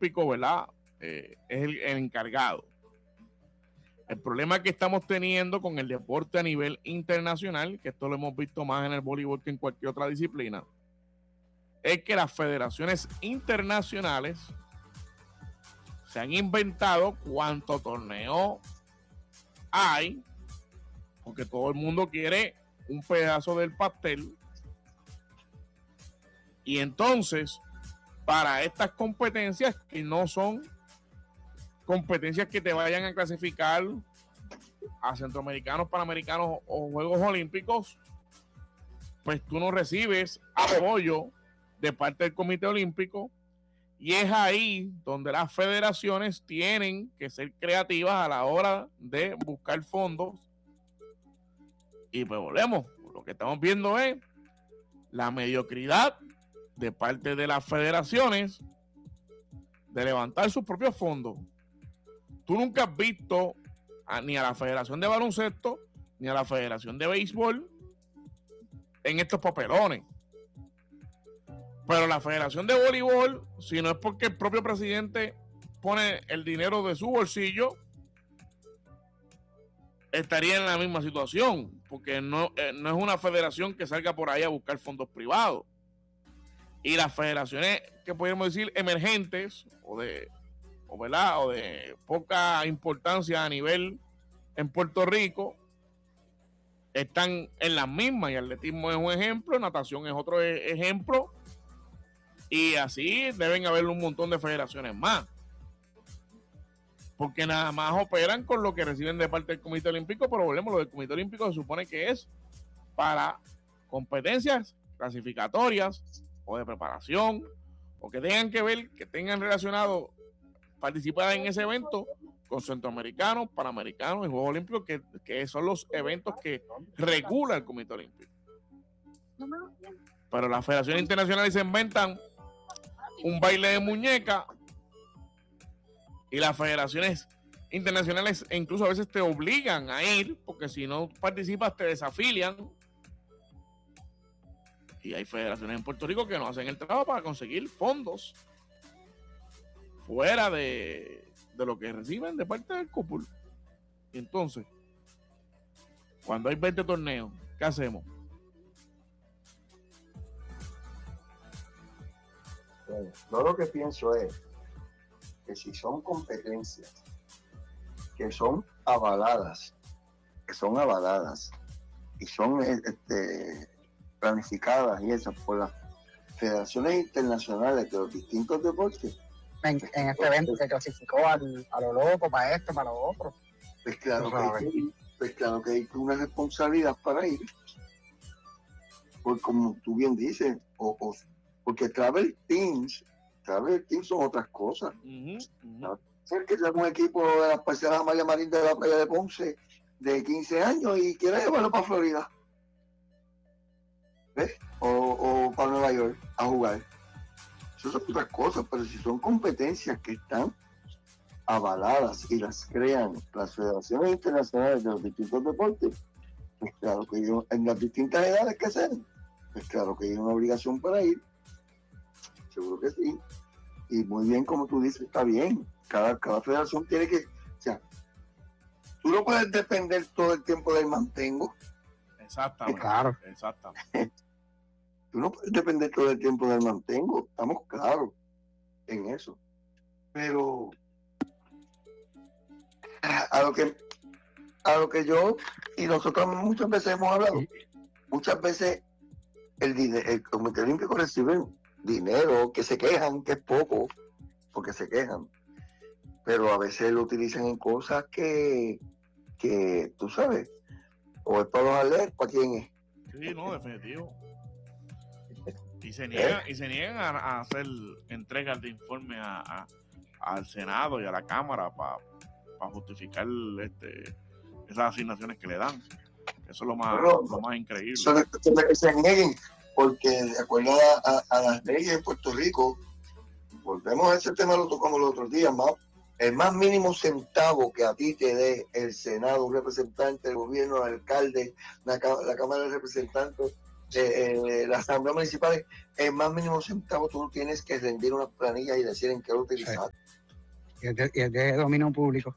Olímpico, ¿verdad? Es el encargado. El problema que estamos teniendo con el deporte a nivel internacional, que esto lo hemos visto más en el voleibol que en cualquier otra disciplina, es que las federaciones internacionales se han inventado cuánto torneo hay, porque todo el mundo quiere un pedazo del pastel. Y entonces, para estas competencias que no son competencias que te vayan a clasificar a centroamericanos, panamericanos o Juegos Olímpicos, pues tú no recibes apoyo de parte del Comité Olímpico, y es ahí donde las federaciones tienen que ser creativas a la hora de buscar fondos. Y pues volvemos, lo que estamos viendo es la mediocridad de parte de las federaciones de levantar sus propios fondos. Tú nunca has visto ni a la Federación de Baloncesto ni a la Federación de Béisbol en estos papelones. Pero la Federación de Voleibol, si no es porque el propio presidente pone el dinero de su bolsillo, estaría en la misma situación, porque no es una federación que salga por ahí a buscar fondos privados. Y las federaciones que podríamos decir emergentes o de poca importancia a nivel en Puerto Rico están en las mismas, y atletismo es un ejemplo, natación es otro ejemplo, y así deben haber un montón de federaciones más, porque nada más operan con lo que reciben de parte del Comité Olímpico. Pero volvemos, lo del Comité Olímpico se supone que es para competencias clasificatorias o de preparación, o que tengan que ver, que tengan relacionado participar en ese evento con centroamericanos, panamericanos y Juegos Olímpicos, que son los eventos que regula el Comité Olímpico. Pero las federaciones internacionales se inventan un baile de muñeca, y las federaciones internacionales incluso a veces te obligan a ir, porque si no participas te desafilian. Y hay federaciones en Puerto Rico que no hacen el trabajo para conseguir fondos fuera de lo que reciben de parte del COPUL. Y entonces, cuando hay 20 torneos, ¿qué hacemos? Yo lo que pienso es que si son competencias que son avaladas y son planificadas y hechas por las federaciones internacionales de los distintos deportes, en este evento se clasificó a lo loco, para esto, para lo otro, pues claro que hay una responsabilidad para ir, pues como tú bien dices, porque Travel Teams son otras cosas. Ser que sea un equipo de las parcelas Amalia Marín de la playa de Ponce de 15 años y quiere llevarlo para Florida, ¿ves? O para Nueva York a jugar. Eso son otras cosas, pero si son competencias que están avaladas y las crean las federaciones internacionales de los distintos deportes, pues claro que ellos, en las distintas edades que sean, pues claro que hay una obligación para ir. Seguro que sí. Y muy bien, como tú dices, está bien. Cada federación tiene que... O sea, tú no puedes depender todo el tiempo del mantengo. Exactamente. Claro. Exactamente. Tú no puedes depender todo el tiempo del mantengo. Estamos claros en eso. Pero a lo que yo y nosotros muchas veces hemos hablado, muchas veces el Comité Olímpico recibe dinero que se quejan, que es poco, porque se quejan, pero a veces lo utilizan en cosas que tú sabes, o es para los atletas, ¿para quién es? Sí, no, definitivo. Y se niegan a hacer entregas de informes al Senado y a la Cámara para justificar esas asignaciones que le dan. Eso es lo más increíble. Que se nieguen, porque de acuerdo a las leyes en Puerto Rico, volvemos a ese tema, lo tocamos los otros días, el más mínimo centavo que a ti te dé el Senado, un representante del gobierno, el alcalde, la Cámara de Representantes, la asamblea municipal, el más mínimo centavo tú tienes que rendir una planilla y decir en qué lo utilizar. Sí. Y es de dominio público.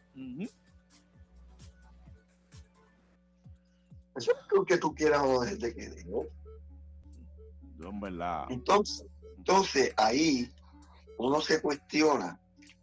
Eso es lo que tú quieras o desde que digo. En verdad. Entonces ahí uno se cuestiona,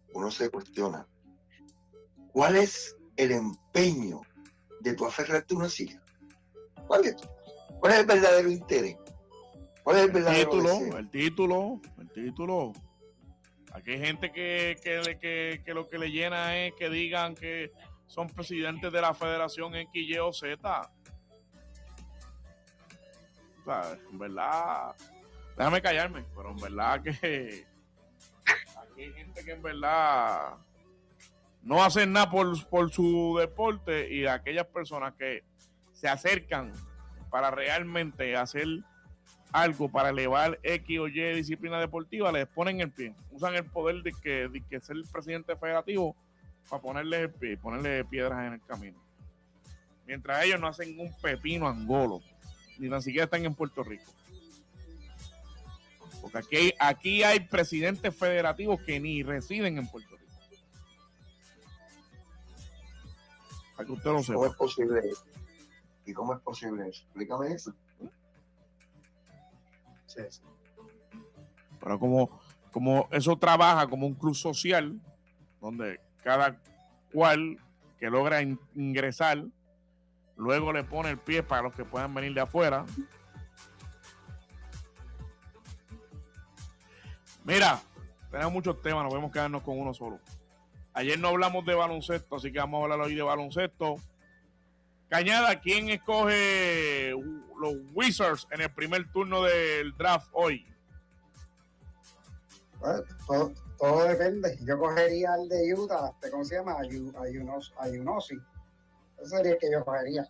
¿cuál es el empeño de tu aferrarte a una silla? ¿Cuál es el verdadero interés? ¿Cuál es el verdadero deseo? El título. Aquí hay gente que lo que le llena es que digan que son presidentes de la Federación X, Y o Z. O sea, en verdad, déjame callarme, pero en verdad que aquí hay gente que en verdad no hacen nada por su deporte, y aquellas personas que se acercan para realmente hacer algo para elevar X o Y disciplina deportiva, les ponen el pie, usan el poder de que ser el presidente federativo para ponerle el pie, ponerle piedras en el camino, mientras ellos no hacen un pepino angolo, ni tan siquiera están en Puerto Rico, porque aquí hay presidentes federativos que ni residen en Puerto Rico. Para que usted lo sepa. ¿Cómo es posible eso? ¿Y cómo es posible eso? Explícame eso. Sí. Pero como eso trabaja como un club social, donde cada cual que logra ingresar, luego le pone el pie para los que puedan venir de afuera. Mira, tenemos muchos temas, no podemos quedarnos con uno solo. Ayer no hablamos de baloncesto, así que vamos a hablar hoy de baloncesto. Cañada, ¿quién escoge los Wizards en el primer turno del draft hoy? Bueno, todo depende. Yo cogería el de Utah, ¿cómo se llama? Ayunosi. Ese sería el que yo cogería.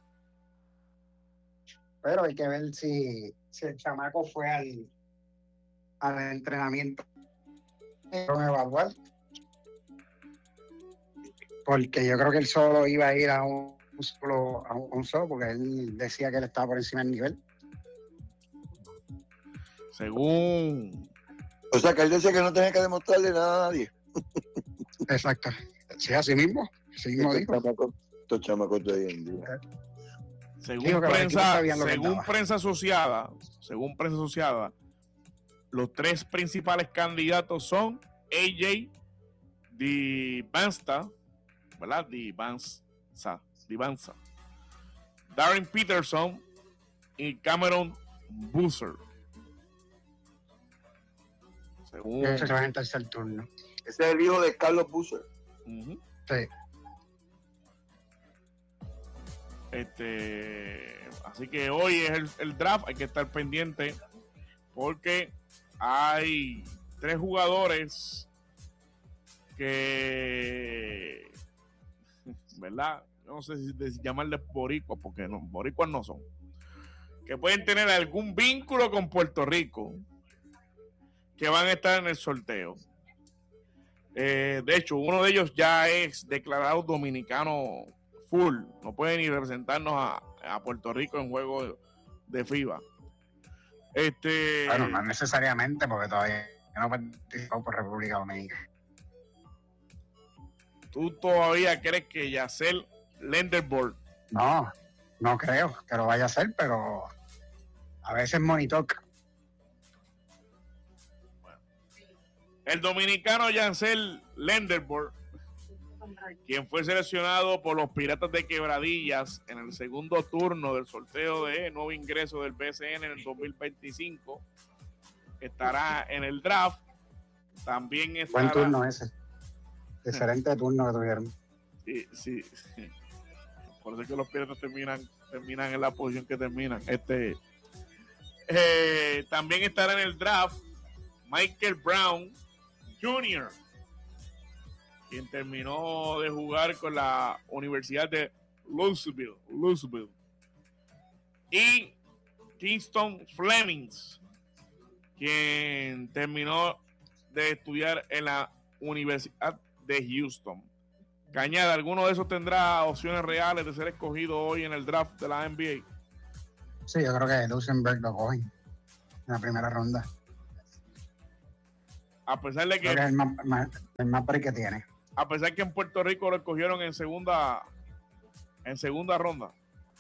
Pero hay que ver si el chamaco fue al entrenamiento. Evaluar. Porque yo creo que él solo iba a ir a un solo, porque él decía que él estaba por encima del nivel. Según... O sea, que él decía que no tenía que demostrarle nada a nadie. Exacto. Sí, así mismo. Así mismo dijo. Estos chamacos de hoy en día. Según prensa asociada, los tres principales candidatos son AJ Divanza, ¿verdad? Divanza, Darren Peterson y Cameron Boozer. Según... Ese se va en tercer turno. Ese es el hijo de Carlos Boozer. Uh-huh. Sí. Así que hoy es el draft, hay que estar pendiente porque hay 3 jugadores que, ¿verdad? No sé si llamarles boricuas, porque no, boricuas no son, que pueden tener algún vínculo con Puerto Rico, que van a estar en el sorteo. De hecho, uno de ellos ya es declarado dominicano full, no puede ni representarnos a Puerto Rico en juegos de FIBA. Bueno, no necesariamente, porque todavía no participó por República Dominicana. ¿Tú todavía crees que Yacel Lenderborg? No creo que lo vaya a hacer, pero a veces monitor. Bueno, el dominicano Yacel Lenderborg, quien fue seleccionado por los Piratas de Quebradillas en el segundo turno del sorteo de nuevo ingreso del BCN en el 2025, estará en el draft. También estará... Buen turno ese. Excelente turno que tuvieron. Sí. Por eso es que los Piratas terminan en la posición que terminan. También estará en el draft Michael Brown Jr., quien terminó de jugar con la Universidad de Louisville. Y Kingston Flemings, quien terminó de estudiar en la Universidad de Houston. Cañada, ¿alguno de esos tendrá opciones reales de ser escogido hoy en el draft de la NBA? Sí, yo creo que Luxemburg lo cogen en la primera ronda. A pesar de Creo que que, es el más break que tiene. a pesar que en Puerto Rico lo escogieron en segunda ronda.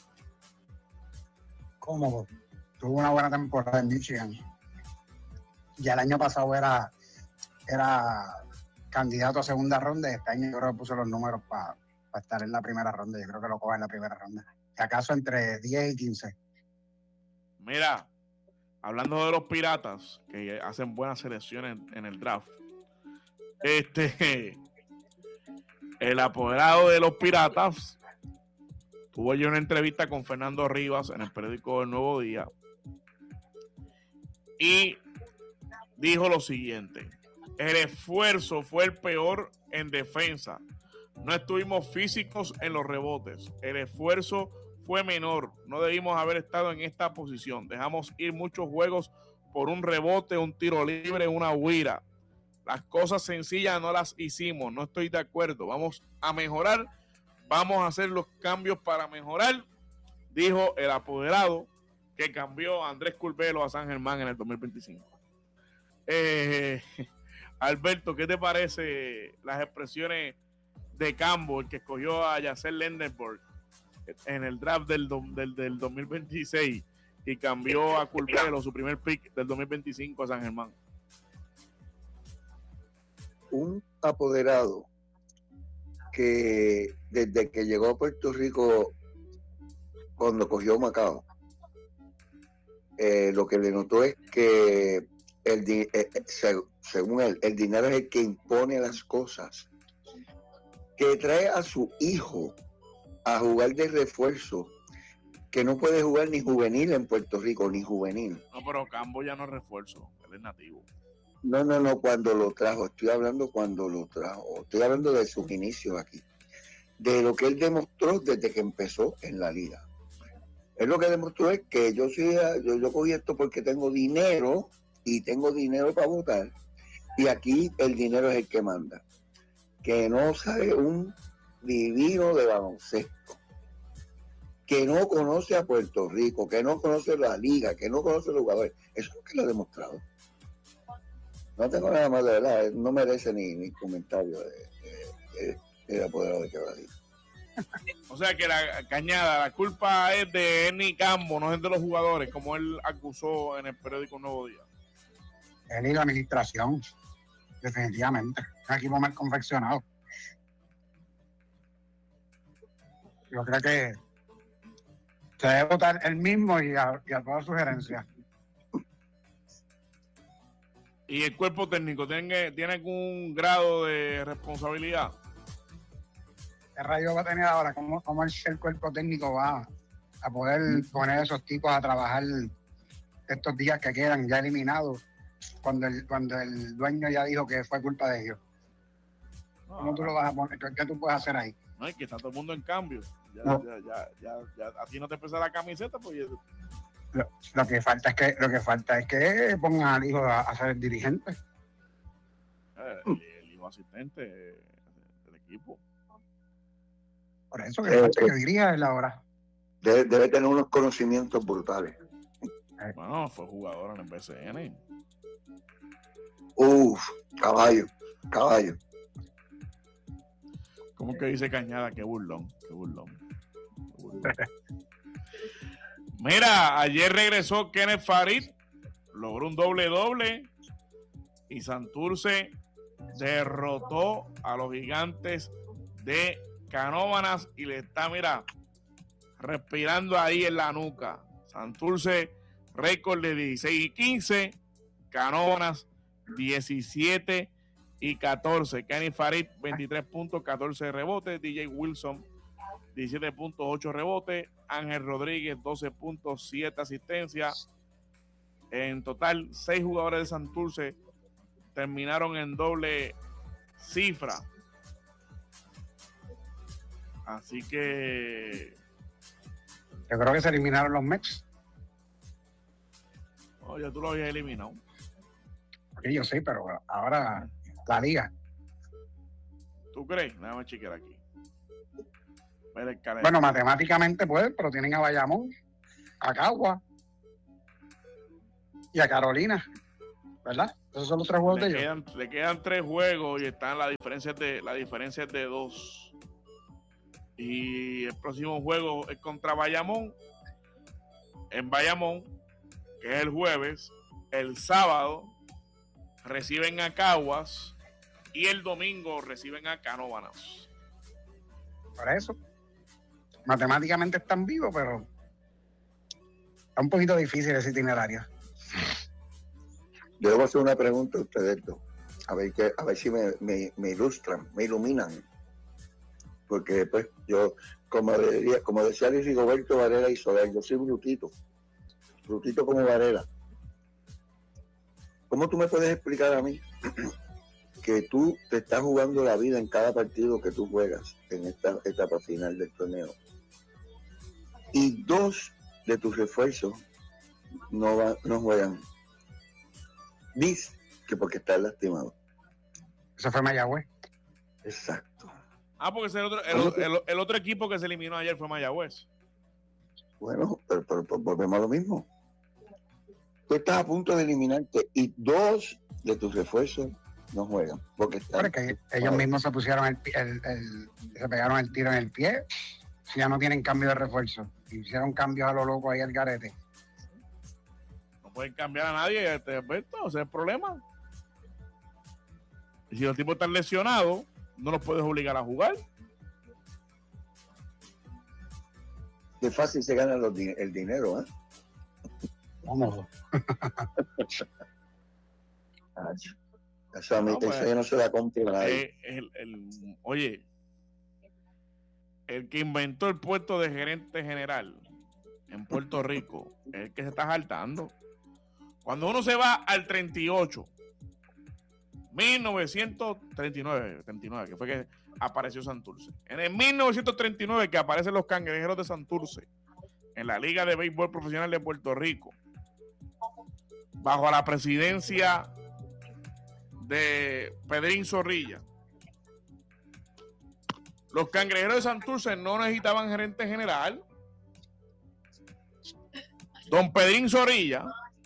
Cómodo. Tuvo una buena temporada en Michigan. Ya el año pasado era candidato a segunda ronda y este año yo creo que puso los números para estar en la primera ronda. Yo creo que lo coge en la primera ronda. Si acaso entre 10 y 15. Mira, hablando de los Piratas, que hacen buenas selecciones en el draft, el apoderado de los Piratas tuvo yo una entrevista con Fernando Rivas en el periódico El Nuevo Día y dijo lo siguiente: el esfuerzo fue el peor en defensa, no estuvimos físicos en los rebotes, el esfuerzo fue menor, no debimos haber estado en esta posición, dejamos ir muchos juegos por un rebote, un tiro libre, una huira. Las cosas sencillas no las hicimos, no estoy de acuerdo, vamos a mejorar, vamos a hacer los cambios para mejorar, dijo el apoderado que cambió a Andrés Curbelo a San Germán en el 2025. Alberto, ¿qué te parece las expresiones de Cambo, el que escogió a Yacel Lendenborg en el draft del 2026 y cambió a Curbelo, su primer pick del 2025, a San Germán? Un apoderado que desde que llegó a Puerto Rico, cuando cogió Macao, lo que le notó es que según él, el dinero es el que impone las cosas, que trae a su hijo a jugar de refuerzo, que no puede jugar ni juvenil en Puerto Rico, ni juvenil. No, pero Cambo ya no es refuerzo, él es nativo. No, cuando lo trajo, estoy hablando cuando lo trajo, estoy hablando de sus inicios aquí, de lo que él demostró desde que empezó en la liga. Él lo que demostró es que yo cogí esto porque tengo dinero y tengo dinero para votar, y aquí el dinero es el que manda. Que no sabe un divino de baloncesto, que no conoce a Puerto Rico, que no conoce la liga, que no conoce los jugadores. Eso es lo que lo ha demostrado. No tengo nada más, de verdad, no merece ni comentario de apoderado de Quebradilla. O sea que la Cañada, la culpa es de Ernie Cambo, no es de los jugadores, como él acusó en el periódico Nuevo Día. Él y la administración, definitivamente. Un equipo mal confeccionado. Yo creo que se debe votar él mismo y a toda sugerencia. ¿Y el cuerpo técnico tiene algún grado de responsabilidad? ¿Qué rayo va a tener ahora? ¿Cómo el cuerpo técnico va a poder poner a esos tipos a trabajar estos días que quedan ya eliminados cuando el dueño ya dijo que fue culpa de ellos? ¿Cómo tú lo vas a poner? ¿Qué tú puedes hacer ahí? No, es que está todo el mundo en cambio. Ya, a ti no te pesa la camiseta, pues. Lo que falta es que pongan al hijo a ser el dirigente. El hijo asistente del equipo. Por eso que falta que dirija él ahora. Debe tener unos conocimientos brutales. Bueno, fue jugador en el BCN. Caballo. ¿Cómo que dice Cañada? Qué burlón. Mira, ayer regresó Kenneth Farid, logró un doble y Santurce derrotó a los Gigantes de Canóvanas y le está, mira, respirando ahí en la nuca. Santurce, récord de 16-15, Canóvanas 17-14. Kenneth Farid, 23 puntos, 14 rebotes. DJ Wilson, 17 puntos, 8 rebotes. Ángel Rodríguez, 12 puntos, 7 asistencias. En total, 6 jugadores de Santurce terminaron en doble cifra. Así que yo creo que se eliminaron los Mets. Oh, ya tú lo habías eliminado. Sí, yo sé, pero ahora la liga. ¿Tú crees? Déjame chequear aquí. Bueno, matemáticamente pueden, pero tienen a Bayamón. a Cagua y a Carolina, ¿verdad? Esos son los 3 juegos de ellos. Le quedan 3 juegos y están la diferencia es de 2. Y el próximo juego es contra Bayamón. En Bayamón, que es el jueves. El sábado reciben a Caguas y el domingo reciben a Canóvanas. Por eso, matemáticamente están vivos, pero está un poquito difícil ese itinerario. Yo debo hacer una pregunta a ustedes dos, a ver si me ilustran, me iluminan. Porque pues yo, como decía Luis Rigoberto Varela y Soler, yo soy brutito como Varela. ¿Cómo tú me puedes explicar a mí que tú te estás jugando la vida en cada partido que tú juegas en esta etapa final del torneo y 2 de tus refuerzos no juegan? Dice que porque estás lastimado. Eso fue Mayagüez. Exacto. Porque el otro equipo que se eliminó ayer fue Mayagüez. Bueno, pero volvemos a lo mismo. Tú estás a punto de eliminarte y 2 de tus refuerzos no juegan. Porque ellos mismos se pusieron se pegaron el tiro en el pie. Si ya no tienen cambio de refuerzo. Hicieron cambios a lo loco ahí al garete. No pueden cambiar a nadie, Alberto, ese es el problema. Y si los tipos están lesionados, no los puedes obligar a jugar. Qué fácil se gana el dinero, ¿eh? Vamos. Eso a mí, eso ya no se da compra a nadie. Oye, el que inventó el puesto de gerente general en Puerto Rico es el que se está saltando. Cuando uno se va al 1939, que fue que apareció Santurce. En el 1939 que aparecen los Cangrejeros de Santurce en la Liga de Béisbol Profesional de Puerto Rico, bajo la presidencia de Pedrín Zorrilla. Los Cangrejeros de Santurce no necesitaban gerente general. Don Pedrín Zorrilla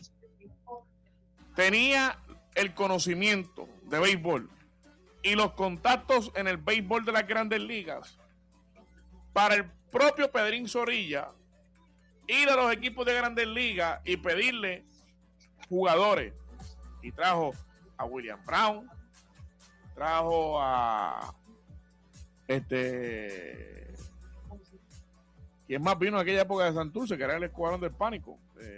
tenía el conocimiento de béisbol y los contactos en el béisbol de las Grandes Ligas para el propio Pedrín Zorrilla ir a los equipos de Grandes Ligas y pedirle jugadores. Y trajo a William Brown, trajo a ¿quién más vino en aquella época de Santurce? Que era el Escuadrón del Pánico.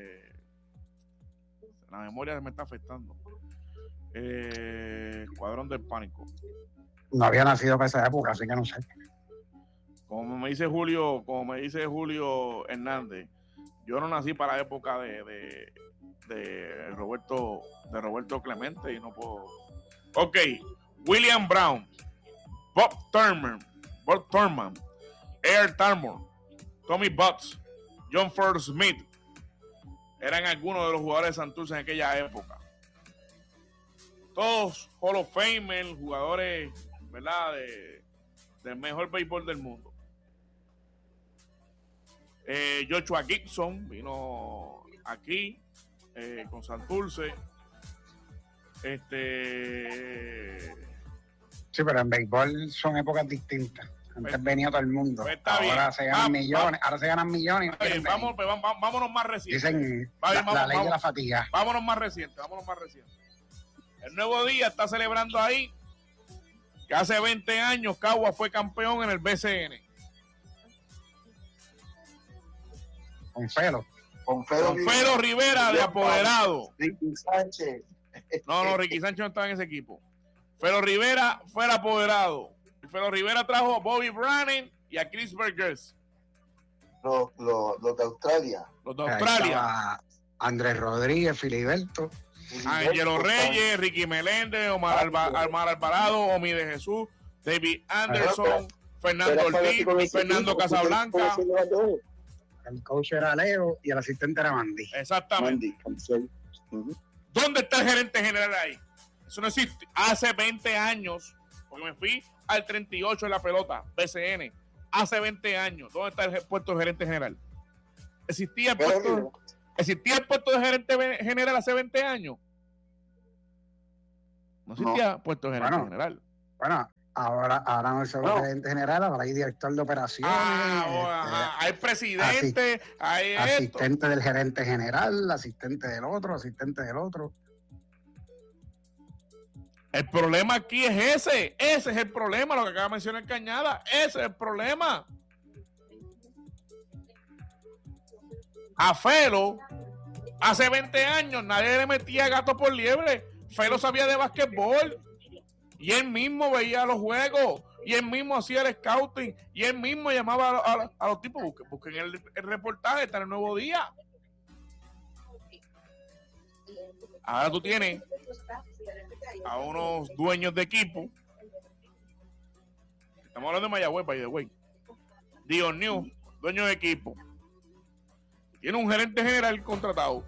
La memoria me está afectando. Escuadrón del Pánico. No había nacido para esa época, así que no sé. Como me dice Julio Hernández, yo no nací para la época de Roberto Clemente y no puedo. Ok, William Brown, Bob Thurman, Air Tarmore, Tommy Butts, John Ford Smith eran algunos de los jugadores de Santurce en aquella época. Todos Hall of Fame, jugadores, ¿verdad? Del mejor béisbol del mundo. Joshua Gibson vino aquí con Santurce. Sí, pero en béisbol son épocas distintas. Antes venía todo el mundo. Ahora se ganan millones. Ahora se ganan millones. Vámonos más recientes. Dicen la ley de la fatiga. Vámonos más recientes. El Nuevo Día está celebrando ahí que hace 20 años Caguas fue campeón en el BCN. Con Felo Rivera de apoderado. Ricky Sánchez. No, Ricky Sánchez no estaba en ese equipo. Felo Rivera fue el apoderado. Felo Rivera trajo a Bobby Brannan y a Chris Burgess. Los de Australia. Andrés Rodríguez, Filiberto. Angelo Reyes, Ricky Meléndez, Omar Alvarado, Omi de Jesús, David Anderson, Fernando Ortiz, Fernando Casablanca. El coach era Leo y el asistente era Mandy. Exactamente. ¿Dónde está el gerente general ahí? Eso no existe. Hace 20 años, porque me fui al 38 en la pelota, BCN. Hace 20 años. ¿Dónde está el puesto de gerente general? ¿Existía el puesto de gerente general hace 20 años? No existía puesto de gerente general. Bueno, ahora no es el gerente general, ahora hay director de operaciones. Hay presidente, hay asistente del gerente general, asistente del otro. El problema aquí es ese es el problema, lo que acaba de mencionar Cañada, ese es el problema. A Felo, hace 20 años, nadie le metía gato por liebre. Felo sabía de basquetbol y él mismo veía los juegos y él mismo hacía el scouting y él mismo llamaba a los tipos, busquen el reportaje, está en el Nuevo Día. Ahora tú tienes a unos dueños de equipo. Estamos hablando de Mayagüez, by the way. Dion New, dueño de equipo. Tiene un gerente general contratado.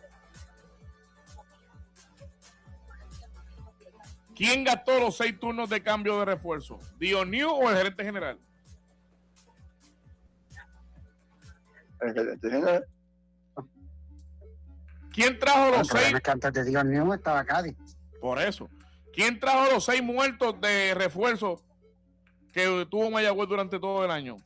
¿Quién gastó los 6 turnos de cambio de refuerzo? ¿Dion New o el gerente general? El gerente general. ¿Quién trajo los 6? Es que antes de Dion New estaba Cádiz. Por eso. ¿Quién trajo los 6 muertos de refuerzo que tuvo Mayagüez durante todo el año?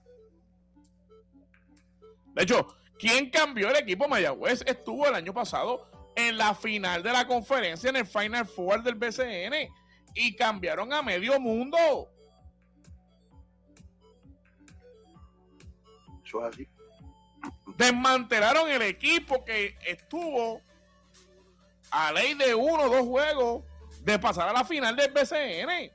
De hecho, ¿quién cambió el equipo? Mayagüez estuvo el año pasado en la final de la conferencia, en el Final Four del BCN, y cambiaron a medio mundo. Eso es así. Desmantelaron el equipo que estuvo a ley de 1 o 2 juegos de pasar a la final del BCN.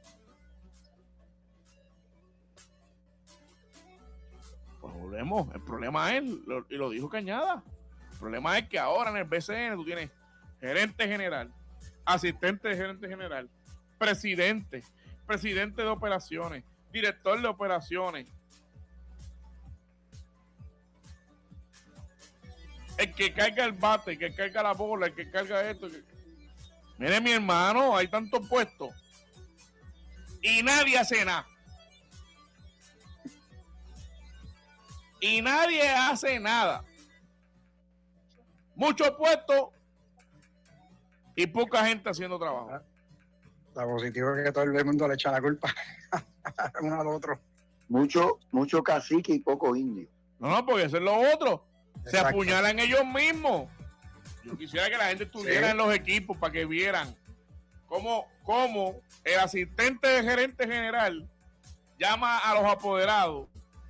Pues volvemos. El problema es, y lo dijo Cañada, el problema es que ahora en el BCN tú tienes gerente general, asistente de gerente general, presidente de operaciones, director de operaciones, el que carga el bate, el que carga la bola, el que carga esto. Mire, mi hermano, hay tantos puestos y nadie hace nada. Y nadie hace nada. Muchos puestos y poca gente haciendo trabajo. La positiva es que todo el mundo le echa la culpa uno al otro. Mucho cacique y poco indio. No, porque eso es lo otro. Se Exacto. apuñalan ellos mismos. Yo quisiera que la gente estuviera en los equipos para que vieran cómo el asistente de gerente general llama a los apoderados.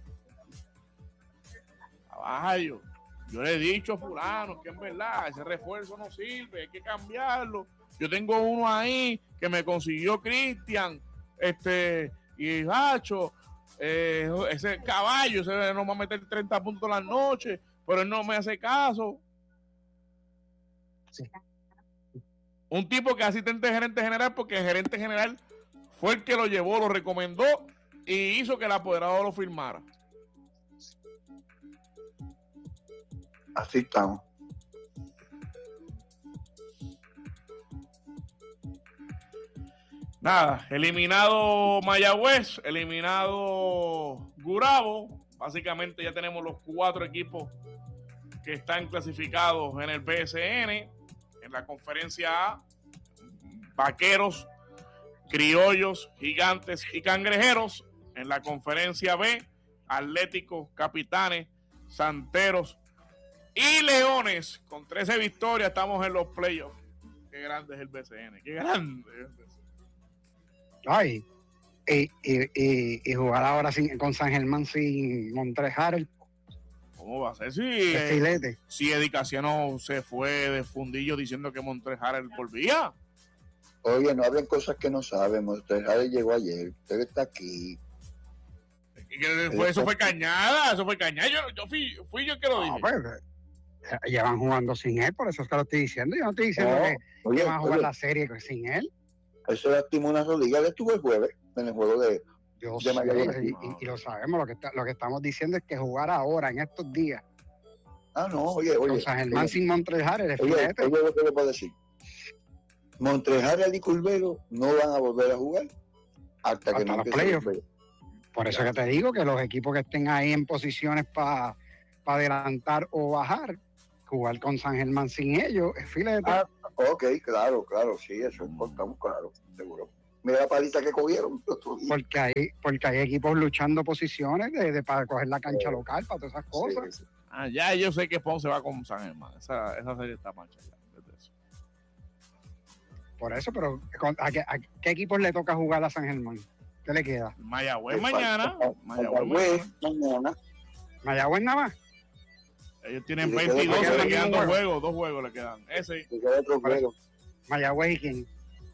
Caballo, yo le he dicho a fulano que en verdad ese refuerzo no sirve, hay que cambiarlo. Yo tengo uno ahí que me consiguió Cristian, y Hacho, ese caballo, ese no va a meter 30 puntos la noche, pero él no me hace caso. Sí. Un tipo que es asistente de gerente general, porque el gerente general fue el que lo llevó, lo recomendó y hizo que el apoderado lo firmara. Así estamos. Nada, eliminado Mayagüez, eliminado Gurabo. Básicamente ya tenemos los 4 equipos que están clasificados en el BSN. En la conferencia A, Vaqueros, Criollos, Gigantes y Cangrejeros. En la conferencia B, Atléticos, Capitanes, Santeros y Leones. Con 13 victorias estamos en los playoffs. Qué grande es el BCN, qué grande es el BCN. Ay, y jugar ahora con San Germán sin Montrejal. ¿Cómo va a ser si Eddie Casiano se fue de fundillo diciendo que Montrejal volvía? Oye, no hablen cosas que no sabemos. Montrejal llegó ayer. Usted está aquí. Eso fue Cañada. Yo fui yo que lo dije. Pues, llevan jugando sin él, por eso es que lo estoy diciendo. Yo no estoy diciendo que van a jugar la serie sin él. Eso lastimó una rodilla. Él estuvo el jueves en el juego de Mayagüez. Y lo sabemos. Lo que estamos diciendo es que jugar ahora, en estos días. Ah, no, oye. Con San Germán sin Montrejal, el oye, lo que le puedo decir. Montrejal y Curbelo no van a volver a jugar hasta que no los playoffs. Por eso que te digo que los equipos que estén ahí en posiciones para para adelantar o bajar, jugar con San Germán sin ellos es filete. Ok, claro, sí, eso estamos claro, seguro. Mira la paliza que cogieron. Porque hay equipos luchando posiciones para coger la cancha local, para todas esas cosas. Sí. Ya yo sé que Ponce va con San Germán. Esa serie está marcha ya. Desde eso. Por eso, pero ¿a qué equipos le toca jugar a San Germán? ¿Qué le queda? Mayagüez mañana. ¿Mayagüez nada más? Ellos tienen 22, le quedan 2 juegos le quedan. Ese. ¿Mayagüez y quién?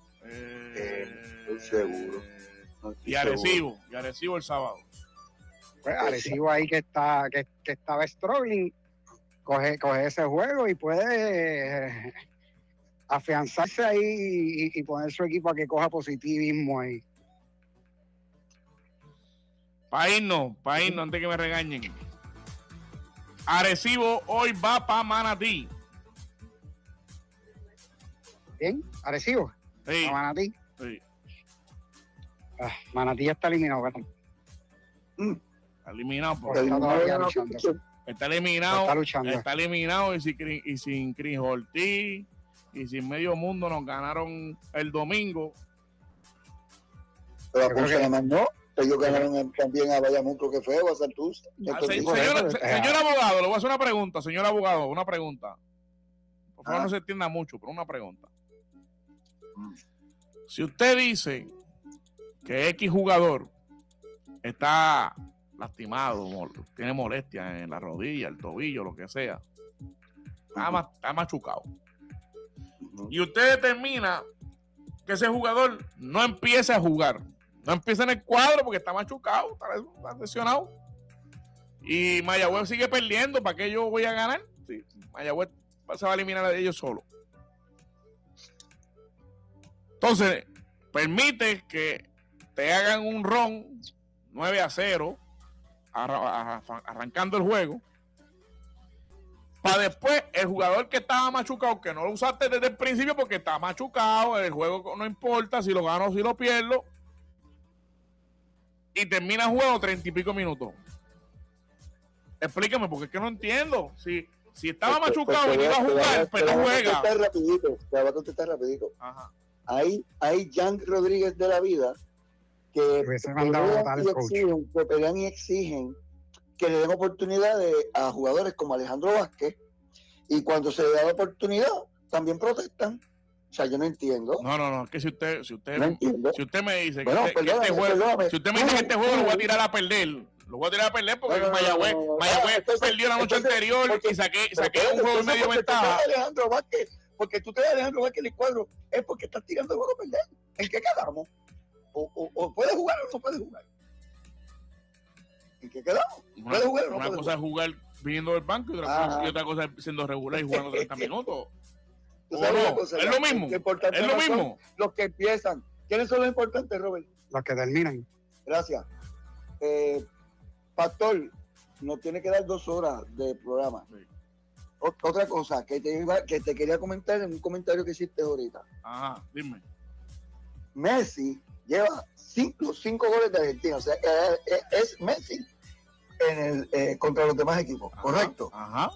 Seguro. Y Arecibo el sábado. Pues Arecibo ahí que estaba struggling, coge ese juego y puede afianzarse ahí y poner su equipo a que coja positivismo ahí. Para irnos, antes que me regañen. Arecibo hoy va para Manatí. ¿Bien? ¿Arecibo? Sí. ¿A Manatí? Sí. Manatí ya está eliminado, ¿verdad? Está eliminado. Está eliminado y sin Cris Ortiz y sin medio mundo nos ganaron el domingo. Pero a Ponce además no. Ellos ganaron también a Bayamón, creo que fue, o a Santurce. Señor abogado, le voy a hacer una pregunta, señor abogado, una pregunta. Por favor, no se entienda mucho, pero una pregunta. Si usted dice que X jugador está lastimado, tiene molestias en la rodilla, el tobillo, lo que sea, está machucado, y usted determina que ese jugador no empiece a jugar, no empieza en el cuadro porque está machucado, está lesionado, y Mayagüez sigue perdiendo, ¿para qué yo voy a ganar? Sí, Mayagüez se va a eliminar a ellos solo. Entonces, permite que te hagan un ron 9-0 arrancando el juego, para después el jugador que estaba machucado, que no lo usaste desde el principio porque está machucado, el juego no importa si lo gano o si lo pierdo, y termina el juego 30 y pico minutos. Explícame, porque es que no entiendo. Si estaba machucado y no iba a jugar, pero no juega. Te va a contestar rapidito. Ajá. Hay Jan Rodríguez de la vida que pelean y exigen que le den oportunidades a jugadores como Alejandro Vázquez, y cuando se le da la oportunidad también protestan. O sea, yo no entiendo. No, es que si usted me dice que este juego lo voy a tirar a perder, porque Mayagüez perdió la noche anterior y saqué un juego y medio ventaja. Alejandro Vázquez, porque tú te das Alejandro Vázquez en el cuadro, es porque estás tirando el juego a perder. ¿En qué quedamos? O puede jugar o no puede jugar. ¿En qué quedamos? ¿Puede jugar o no puede jugar? Una cosa es jugar viniendo del banco y otra cosa es siendo regular y jugando 30 minutos. Es lo mismo. Es lo mismo. Los que empiezan. ¿Quiénes son los importantes, Robert? Los que terminan. Gracias. Pastor, nos tiene que dar 2 horas de programa. Sí. Otra cosa que te quería comentar en un comentario que hiciste ahorita. Ajá, dime. Messi lleva 5 goles de Argentina. O sea, es Messi contra los demás equipos. Ajá, ¿correcto? Ajá.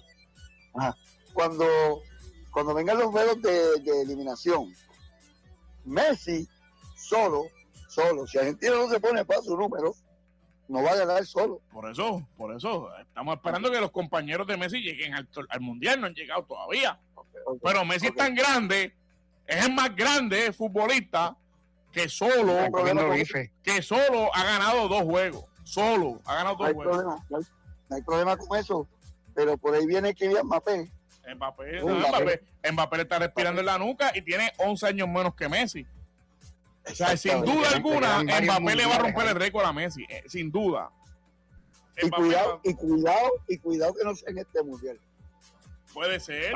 Cuando vengan los juegos de eliminación, Messi solo, si Argentina no se pone para su número, no va a ganar solo. Por eso, estamos esperando que los compañeros de Messi lleguen al Mundial, no han llegado todavía. Okay. Pero Messi es tan grande, es el más grande futbolista que solo ha ganado 2 juegos. Solo ha ganado 2 juegos. No hay problema con eso, pero por ahí viene Kylian Mbappé. Mbappé le está respirando en la nuca y tiene 11 años menos que Messi. O sea, sin duda alguna, Mbappé le va a romper el récord a Messi, sin duda. Y cuidado que no sea en este mundial. Puede ser.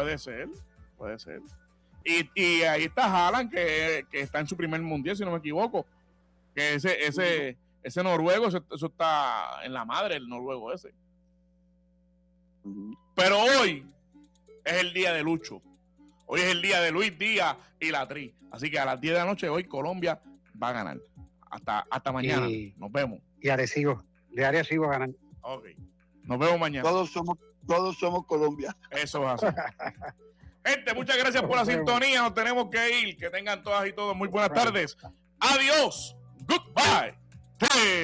Y ahí está Haaland, que está en su primer mundial, si no me equivoco. Que ese noruego, eso está en la madre, el noruego ese. Pero hoy es el día de Lucho. Hoy es el día de Luis Díaz y la Tri. Así que a las 10 de la noche hoy Colombia va a ganar. Hasta mañana. Nos vemos. Y Arecibo. De Arecibo ganan. Ok. Nos vemos mañana. Todos somos Colombia. Eso es así. Gente, muchas gracias por la sintonía. Nos tenemos que ir. Que tengan todas y todos muy buenas tardes. Adiós. Goodbye.